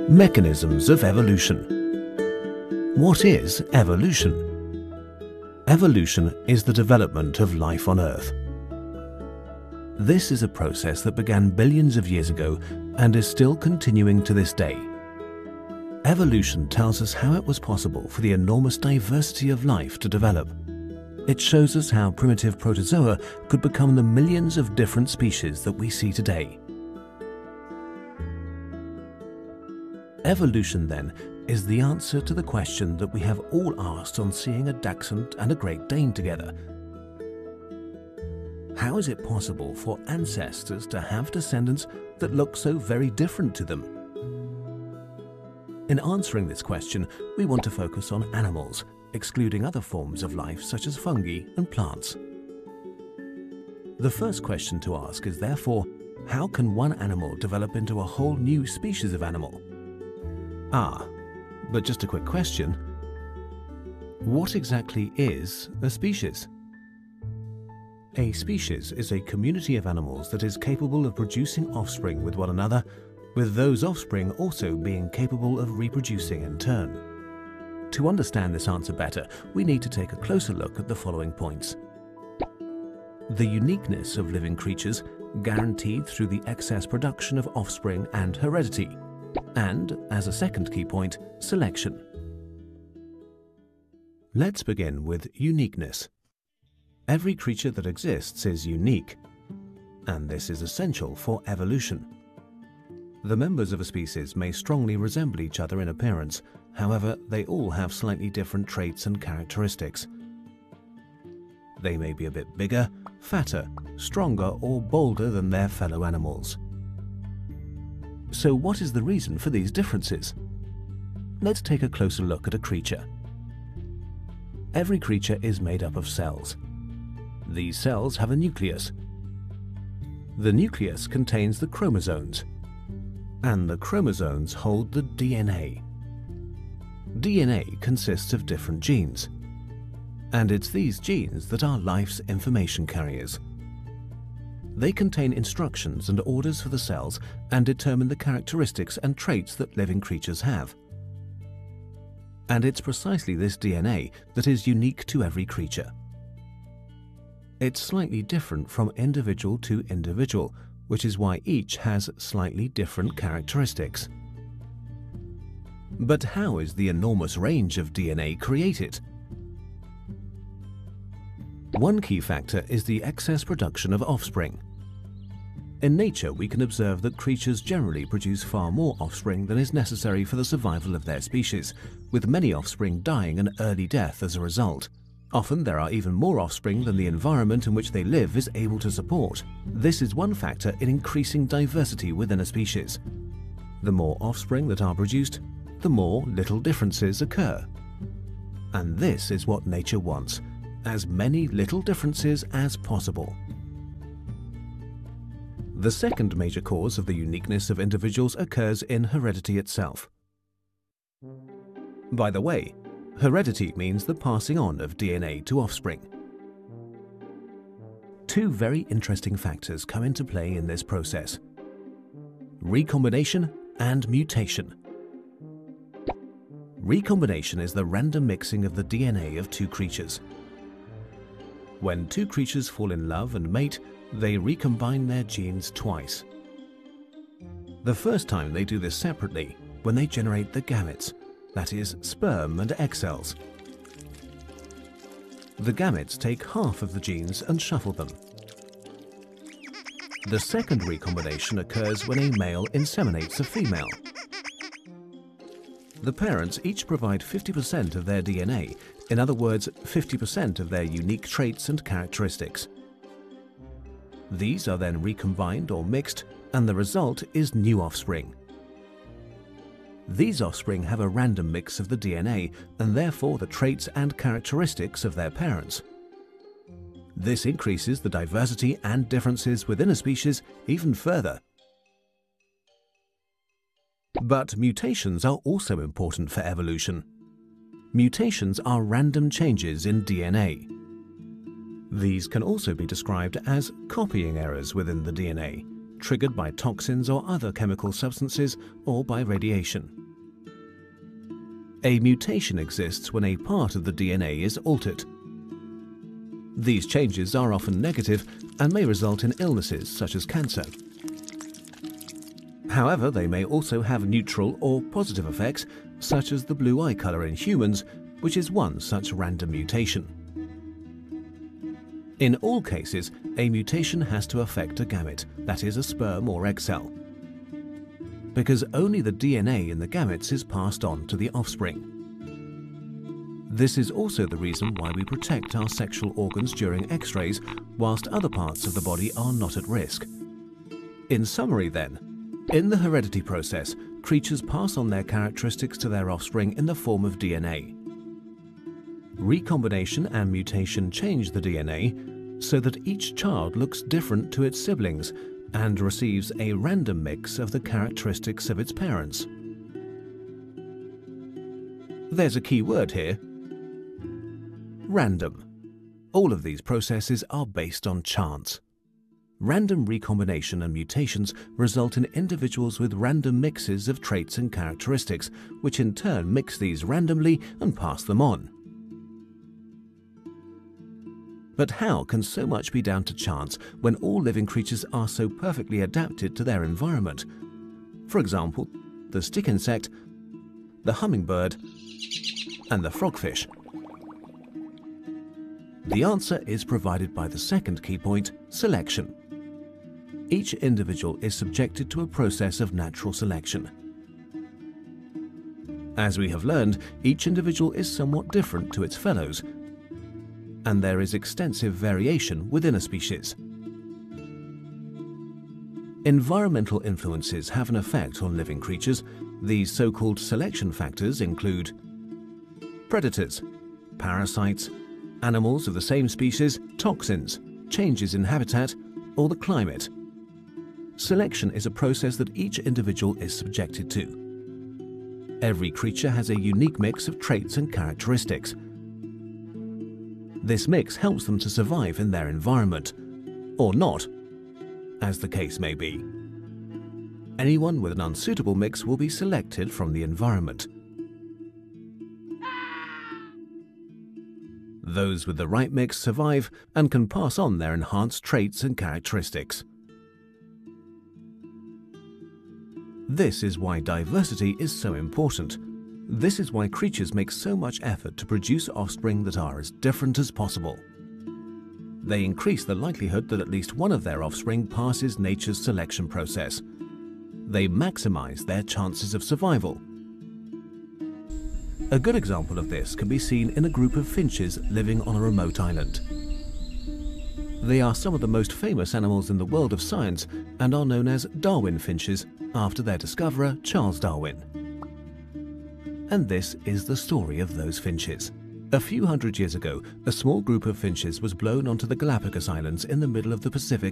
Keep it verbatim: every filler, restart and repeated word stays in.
Mechanisms of evolution. What is evolution? Evolution is the development of life on Earth. This is a process that began billions of years ago and is still continuing to this day. Evolution tells us how it was possible for the enormous diversity of life to develop. It shows us how primitive protozoa could become the millions of different species that we see today. Evolution, then, is the answer to the question that we have all asked on seeing a Dachshund and a Great Dane together. How is it possible for ancestors to have descendants that look so very different to them? In answering this question, we want to focus on animals, excluding other forms of life such as fungi and plants. The first question to ask is therefore, how can one animal develop into a whole new species of animal? Ah, but just a quick question. What exactly is a species? A species is a community of animals that is capable of producing offspring with one another, with those offspring also being capable of reproducing in turn. To understand this answer better, we need to take a closer look at the following points. The uniqueness of living creatures, guaranteed through the excess production of offspring and heredity. And, as a second key point, selection. Let's begin with uniqueness. Every creature that exists is unique, and this is essential for evolution. The members of a species may strongly resemble each other in appearance, however, they all have slightly different traits and characteristics. They may be a bit bigger, fatter, stronger, or bolder than their fellow animals. So what is the reason for these differences? Let's take a closer look at a creature. Every creature is made up of cells. These cells have a nucleus. The nucleus contains the chromosomes, and the chromosomes hold the D N A. D N A consists of different genes, and it's these genes that are life's information carriers. They contain instructions and orders for the cells and determine the characteristics and traits that living creatures have. And it's precisely this D N A that is unique to every creature. It's slightly different from individual to individual, which is why each has slightly different characteristics. But how is the enormous range of D N A created? One key factor is the excess production of offspring. In nature, we can observe that creatures generally produce far more offspring than is necessary for the survival of their species, with many offspring dying an early death as a result. Often there are even more offspring than the environment in which they live is able to support. This is one factor in increasing diversity within a species. The more offspring that are produced, the more little differences occur. And this is what nature wants, as many little differences as possible. The second major cause of the uniqueness of individuals occurs in heredity itself. By the way, heredity means the passing on of D N A to offspring. Two very interesting factors come into play in this process: recombination and mutation. Recombination is the random mixing of the D N A of two creatures. When two creatures fall in love and mate, they recombine their genes twice. The first time they do this separately, when they generate the gametes, that is, sperm and egg cells. The gametes take half of the genes and shuffle them. The second recombination occurs when a male inseminates a female. The parents each provide fifty percent of their D N A, in other words, fifty percent of their unique traits and characteristics. These are then recombined or mixed, and the result is new offspring. These offspring have a random mix of the D N A and therefore the traits and characteristics of their parents. This increases the diversity and differences within a species even further. But mutations are also important for evolution. Mutations are random changes in D N A. These can also be described as copying errors within the D N A, triggered by toxins or other chemical substances or by radiation. A mutation exists when a part of the D N A is altered. These changes are often negative and may result in illnesses such as cancer. However, they may also have neutral or positive effects, such as the blue eye color in humans, which is one such random mutation. In all cases, a mutation has to affect a gamete, that is a sperm or egg cell, because only the D N A in the gametes is passed on to the offspring. This is also the reason why we protect our sexual organs during X-rays, whilst other parts of the body are not at risk. In summary then, in the heredity process, creatures pass on their characteristics to their offspring in the form of D N A. Recombination and mutation change the D N A so that each child looks different to its siblings and receives a random mix of the characteristics of its parents. There's a key word here: random. All of these processes are based on chance. Random recombination and mutations result in individuals with random mixes of traits and characteristics, which in turn mix these randomly and pass them on. But how can so much be down to chance when all living creatures are so perfectly adapted to their environment? For example, the stick insect, the hummingbird, and the frogfish. The answer is provided by the second key point, selection. Each individual is subjected to a process of natural selection. As we have learned, each individual is somewhat different to its fellows, and there is extensive variation within a species. Environmental influences have an effect on living creatures. These so-called selection factors include predators, parasites, animals of the same species, toxins, changes in habitat, or the climate. Selection is a process that each individual is subjected to. Every creature has a unique mix of traits and characteristics. This mix helps them to survive in their environment, or not, as the case may be. Anyone with an unsuitable mix will be selected from the environment. Those with the right mix survive and can pass on their enhanced traits and characteristics. This is why diversity is so important. This is why creatures make so much effort to produce offspring that are as different as possible. They increase the likelihood that at least one of their offspring passes nature's selection process. They maximize their chances of survival. A good example of this can be seen in a group of finches living on a remote island. They are some of the most famous animals in the world of science and are known as Darwin finches after their discoverer, Charles Darwin. And this is the story of those finches. A few hundred years ago, a small group of finches was blown onto the Galapagos Islands in the middle of the Pacific